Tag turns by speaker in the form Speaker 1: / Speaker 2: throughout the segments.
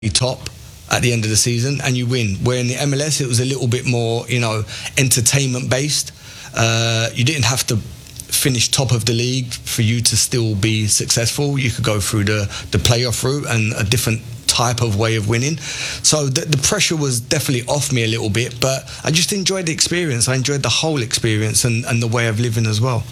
Speaker 1: top at the end of the season and you win. Where in the MLS it was a little bit more, entertainment based. You didn't have to finish top of the league for you to still be successful. You could go through the playoff route and a different type of way of winning. So the pressure was definitely off me a little bit, but I just enjoyed the experience. I enjoyed the whole experience and the way of living as well.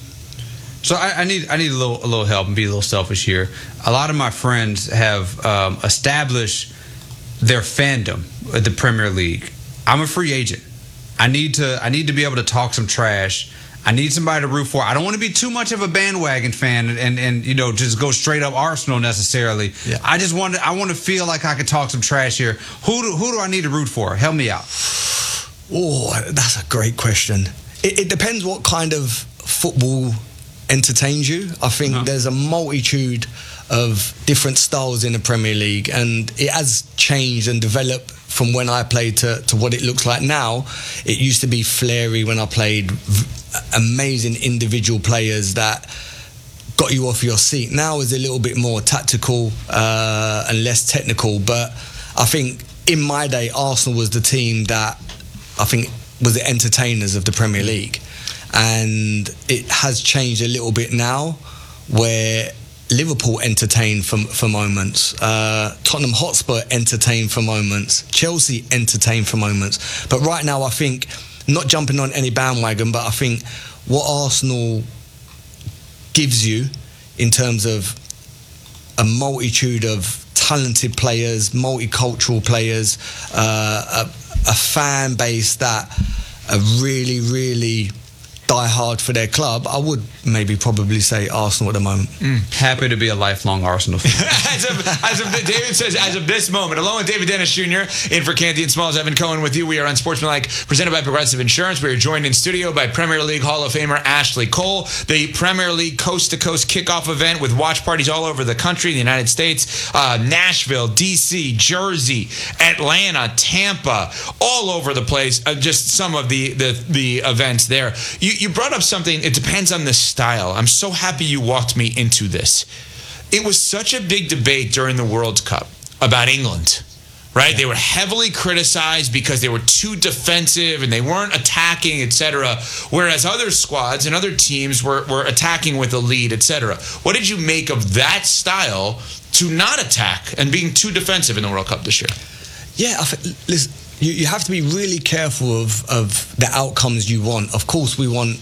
Speaker 2: So I need a little help and be a little selfish here. A lot of my friends have established their fandom at the Premier League. I'm a free agent. I need to be able to talk some trash. I need somebody to root for. I don't want to be too much of a bandwagon fan and just go straight up Arsenal necessarily.
Speaker 1: Yeah.
Speaker 2: I want to feel like I could talk some trash here. Who do I need to root for? Help me out.
Speaker 1: Oh, that's a great question. It depends what kind of football entertains you. I think there's a multitude of different styles in the Premier League, and it has changed and developed from when I played to what it looks like now. It used to be flary when I played, amazing individual players that got you off your seat. Now is a little bit more tactical and less technical, but I think in my day Arsenal was the team that I think was the entertainers of the Premier League, and it has changed a little bit now where Liverpool entertain for moments, Tottenham Hotspur entertain for moments, Chelsea entertain for moments. But right now I think, not jumping on any bandwagon, but I think what Arsenal gives you in terms of a multitude of talented players, multicultural players, a fan base that are really, really die hard for their club, I would probably say Arsenal at the moment.
Speaker 2: Happy to be a lifelong Arsenal fan.
Speaker 3: David says, as of this moment, along with David Dennis Jr., in for Canty and Smalls, Evan Cohen with you. We are on Sportsmanlike, presented by Progressive Insurance. We are joined in studio by Premier League Hall of Famer Ashley Cole. The Premier League coast-to-coast kickoff event with watch parties all over the country, the United States, Nashville, D.C., Jersey, Atlanta, Tampa, all over the place. Just some of the events there. You brought up something, it depends on the style. I'm so happy you walked me into this. It was such a big debate during the World Cup about England, right? Yeah. They were heavily criticized because they were too defensive and they weren't attacking, etc., whereas other squads and other teams were attacking with a lead, etc. What did you make of that style to not attack and being too defensive in the World Cup this year?
Speaker 1: Yeah, listen, you have to be really careful of the outcomes you want. Of course, we want,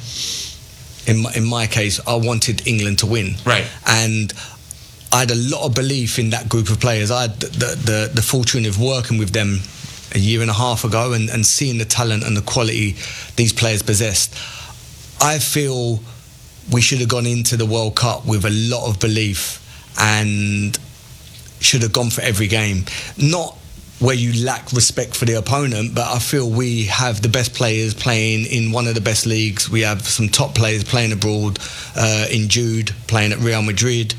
Speaker 1: in my case, I wanted England to win.
Speaker 3: Right.
Speaker 1: And I had a lot of belief in that group of players. I had the fortune of working with them a year and a half ago and seeing the talent and the quality these players possessed. I feel we should have gone into the World Cup with a lot of belief and should have gone for every game. Not where you lack respect for the opponent, but I feel we have the best players playing in one of the best leagues. We have some top players playing abroad, in Jude, playing at Real Madrid,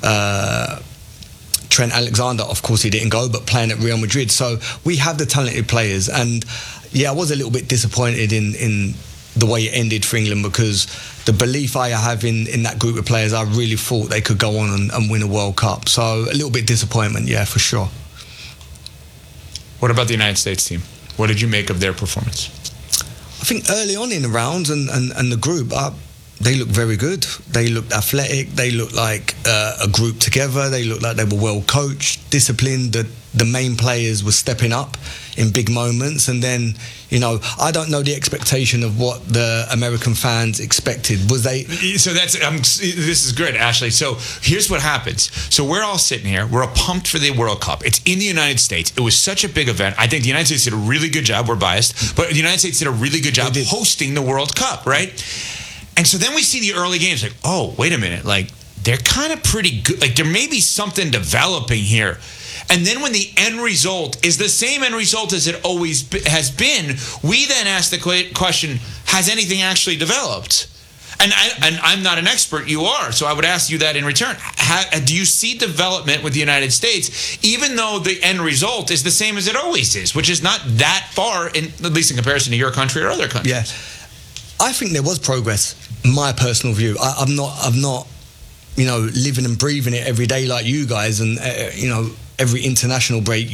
Speaker 1: Trent Alexander, of course he didn't go, but playing at Real Madrid. So we have the talented players, and yeah, I was a little bit disappointed in the way it ended for England, because the belief I have in that group of players, I really thought they could go on and win a World Cup. So a little bit disappointment, yeah, for sure.
Speaker 3: What about the United States team? What did you make of their performance?
Speaker 1: I think early on in the rounds and the group, they looked very good. They looked athletic. They looked like a group together. They looked like they were well coached, disciplined. The main players were stepping up in big moments. And then, I don't know the expectation of what the American fans expected. Was they?
Speaker 3: So this is good, Ashley. So here's what happens. So we're all sitting here. We're all pumped for the World Cup. It's in the United States. It was such a big event. I think the United States did a really good job. We're biased, but the United States did a really good job hosting the World Cup, right? And so then we see the early games, like, oh, wait a minute, like, they're kind of pretty good. Like, there may be something developing here. And then when the end result is the same end result as it always has been, we then ask the question, has anything actually developed? And I'm not an expert, you are, so I would ask you that in return. Do you see development with the United States, even though the end result is the same as it always is, which is not that far, at least in comparison to your country or other countries?
Speaker 1: Yeah. I think there was progress, my personal view. I'm not living and breathing it every day like you guys, and every international break